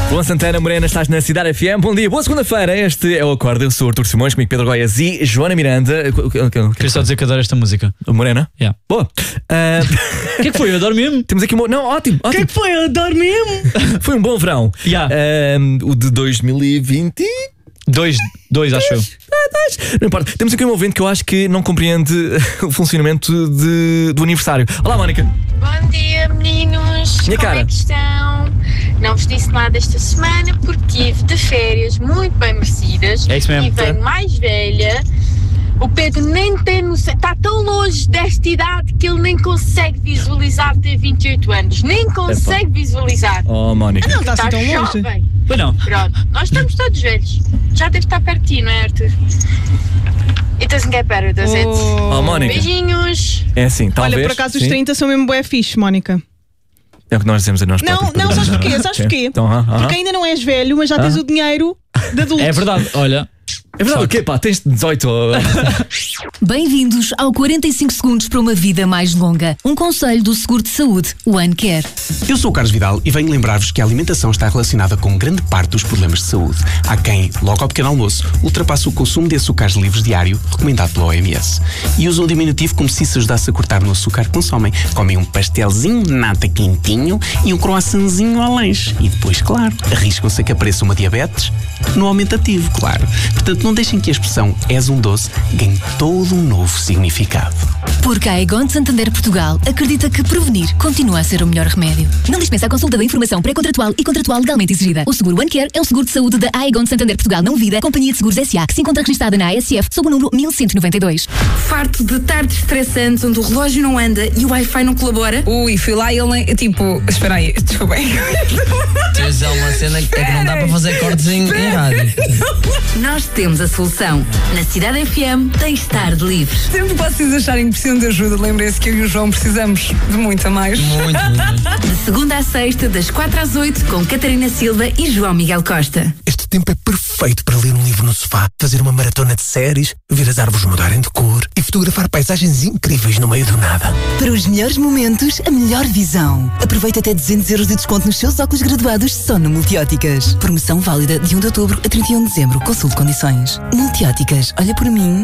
Bom, Santana Morena, estás na Cidade FM. Bom dia, boa segunda-feira. Este é o Acorde. Eu sou o Artur Simões, comigo Pedro Goiás e Joana Miranda. Queria só dizer que adoro esta música. Morena? Yeah. Boa. O que é que foi? Eu adoro mesmo. Temos aqui uma. Não, ótimo. O que é que foi? Eu adoro mesmo. Foi um bom verão. Yeah. O de 2020. Dois, acho eu. Não importa. Temos aqui um ouvinte que eu acho que não compreende o funcionamento do aniversário. Olá, Mónica. Bom dia, meninos. Minha cara. Como é que estão? Não vos disse nada esta semana porque estive de férias muito bem merecidas. É isso mesmo. E venho mais velha. O Pedro nem tem noção, está tão longe desta idade que ele nem consegue visualizar ter 28 anos. Nem consegue visualizar. Oh, Mónica. Não está assim tão longe. jovem. Pois não. Pronto, nós estamos todos velhos. Já deve estar perto de ti, não é, Arthur? It doesn't get better, does it? Oh, Mónica. Beijinhos. É assim, talvez. Olha, por acaso os sim. 30 são mesmo bué fixe, Mónica. É o que nós dizemos a nós próprios. Não, sabes porquê? Sabes Ok. porquê? Então, Porque ainda não és velho, mas já tens o dinheiro de adulto. É verdade, olha. É verdade, o quê, pá? Tens 18. Bem-vindos ao 45 segundos para uma vida mais longa. Um conselho do Seguro de Saúde, OneCare. Eu sou o Carlos Vidal e venho lembrar-vos que a alimentação está relacionada com grande parte dos problemas de saúde. Há quem, logo ao pequeno almoço, ultrapassa o consumo de açúcares livres diário, recomendado pela OMS. E usam o diminutivo como se isso ajudasse a cortar no açúcar que consomem. Comem um pastelzinho de nata quentinho e um croissantzinho ao lanche. E depois, claro, arriscam-se a que apareça uma diabetes no aumentativo, claro. Portanto, não deixem que a expressão "és um doce" ganhe todo um novo significado. Porque a Aegon Santander Portugal acredita que prevenir continua a ser o melhor remédio. Não dispensa a consulta da informação pré-contratual e contratual legalmente exigida. O seguro OneCare é o seguro de saúde da Aegon Santander Portugal Não Vida, Companhia de Seguros S.A., que se encontra registada na ASF sob o número 1192. Farto de tardes estressantes onde o relógio não anda e o Wi-Fi não colabora? Ui, fui lá e ele nem... Tipo, espera aí, desculpem. Tens uma cena que não dá para fazer cortes em rádio. Nós temos a solução. Na Cidade FM tens de estar livre. Sempre que vocês acharem que precisam de ajuda, lembrem-se que eu e o João precisamos de muito a mais. Muito. De segunda à sexta, das 4 às 8, com Catarina Silva e João Miguel Costa. Este tempo é perfeito para ler um livro no sofá, fazer uma maratona de séries, ver as árvores mudarem de cor e fotografar paisagens incríveis no meio do nada. Para os melhores momentos, a melhor visão. Aproveita até 200 euros de desconto nos seus óculos graduados só no Multióticas. Promoção válida de 1 de outubro a 31 de dezembro. Consulte condições. Multióticas, olha por mim.